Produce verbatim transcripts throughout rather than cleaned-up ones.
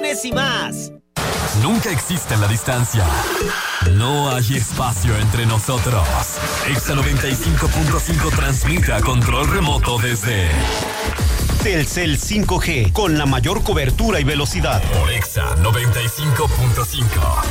promociones y más. Nunca existe la distancia. No hay espacio entre nosotros. Exa noventa y cinco punto cinco transmite a control remoto desde Telcel cinco G, con la mayor cobertura y velocidad. Por Exa noventa y cinco punto cinco.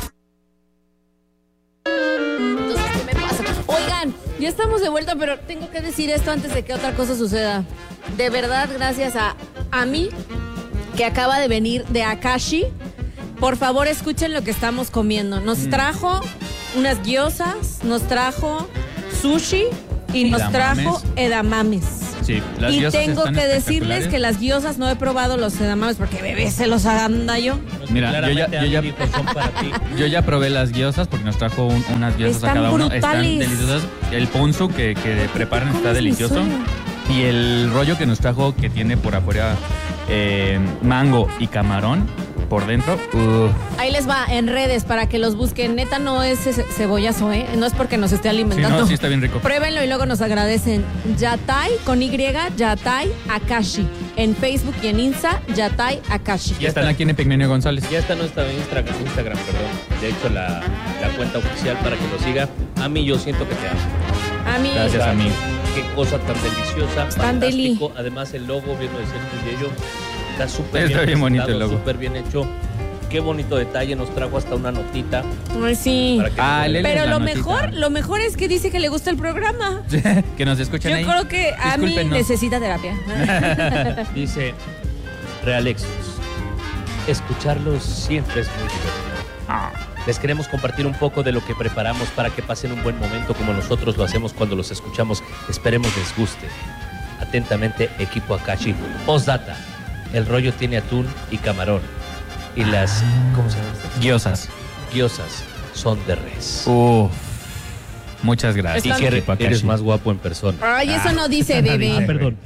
Entonces, ¿qué me pasa? Oigan, ya estamos de vuelta, pero tengo que decir esto antes de que otra cosa suceda. De verdad, gracias a Ami, que acaba de venir de Akashi. Por favor, escuchen lo que estamos comiendo. Nos trajo unas gyozas, nos trajo sushi y nos Edamames. trajo edamames. Sí, las y gyozas tengo están que decirles espectaculares. que las gyozas no he probado los edamames porque bebé se los anda yo. Mira, yo ya, yo, ya, son para ti. yo ya probé las gyozas porque nos trajo un- unas gyozas Están a cada uno. brutales. Están deliciosas. El ponzu que, que preparan está comes mi delicioso. sueño? Y el rollo que nos trajo, que tiene por afuera eh, mango y camarón por dentro. Uh, Ahí les va en redes para que los busquen. Neta no es ce- cebollazo, ¿eh? No es porque nos esté sí, alimentando. no, sí está bien rico. Pruébenlo y luego nos agradecen. Yatai con Y, Yatai Akashi. En Facebook y en Insta, Yatai Akashi. Ya están aquí en Epigmenio González. Ya está nuestra Instagram, Instagram, perdón. De hecho, la, la cuenta oficial para que lo siga. A mí yo siento que te amo. A mí, Gracias, a mí. Qué cosa tan deliciosa, Tan deli. fantástico. Además, el logo, viendo de cierto y ello, está súper Está bien bien bonito presentado, el logo. súper bien hecho. Qué bonito detalle, nos trajo hasta una notita. Ay, sí. Para que Ah, nos- léeles Pero la lo notita. mejor, lo mejor es que dice que le gusta el programa. Que nos escuchen Yo ahí. creo que a mí Discúlpenos. necesita terapia. Dice Realexus, escucharlos siempre es muy divertido. Ah. Les queremos compartir un poco de lo que preparamos para que pasen un buen momento como nosotros lo hacemos cuando los escuchamos. Esperemos les guste. Atentamente, equipo Akashi. Postdata, el rollo tiene atún y camarón. Y las, ¿cómo se llaman estas? Gyozas. Gyozas son de res. Uf. Muchas gracias. Están- Y que Equipo eres Akashi. más guapo en persona. Ay, eso no dice, bebé. Ah, perdón.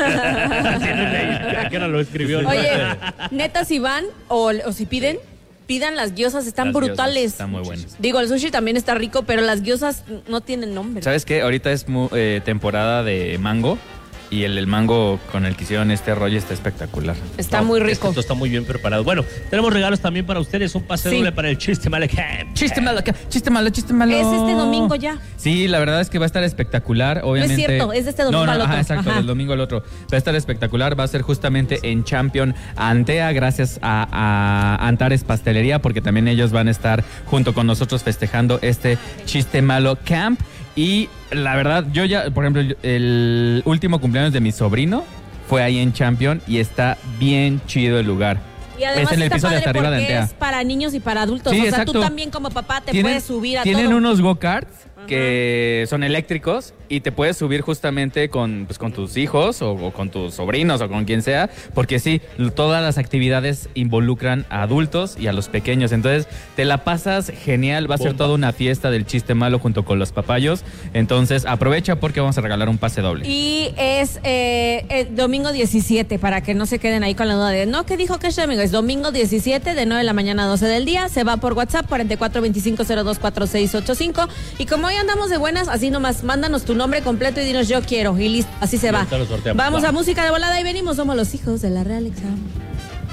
¿A qué hora lo escribió? Oye, neta, si van o, o si piden, pidan las gyozas, están Las brutales. gyozas están muy buenas. Digo, el sushi también está rico, pero las gyozas no tienen nombre. ¿Sabes qué? Ahorita es mu- eh, temporada de mango y el, el mango con el que hicieron este rollo está espectacular. Está No, muy es que rico. Esto está muy bien preparado. Bueno, tenemos regalos también para ustedes. Un pase Sí. doble para el Chiste Male Camp. Chiste malo, acá, chiste malo, chiste malo. Es este domingo ya. Sí, la verdad es que va a estar espectacular, obviamente. cierto, es de este domingo no, no, al otro. Ajá, exacto, Ajá. del domingo al otro. Va a estar espectacular, va a ser justamente en Champion Antea, gracias a, a Antares Pastelería, porque también ellos van a estar junto con nosotros festejando este Chiste Malo Camp. Y la verdad, yo ya, por ejemplo, yo- el último cumpleaños de mi sobrino fue ahí en Champion y está bien chido el lugar. Y además es en el está piso de padre hasta arriba de porque Antea. es para niños y para adultos. Sí, o sea, exacto. tú también como papá te Tienen- puedes subir a Tienen todo. unos go-karts que son eléctricos y te puedes subir justamente con, pues, con tus hijos o, o con tus sobrinos o con quien sea, porque sí, l- todas las actividades involucran a adultos y a los pequeños. Entonces, te la pasas genial, va a ser Bomba. toda una fiesta del Chiste Malo junto con los papayos. Entonces, aprovecha porque vamos a regalar un pase doble. Y es eh, el domingo diecisiete, para que no se queden ahí con la duda de, no, ¿qué dijo que es domingo? Es domingo diecisiete de nueve de la mañana a doce del día. Se va por WhatsApp cuatro cuatro dos cinco cero dos cuatro seis ocho cinco. Y como hoy andamos de buenas, así nomás, mándanos tu nombre completo y dinos yo quiero. Y listo, así se Y va. ahorita lo sorteamos. Vamos Va. a música de volada y venimos. Somos los hijos de la Real Exam.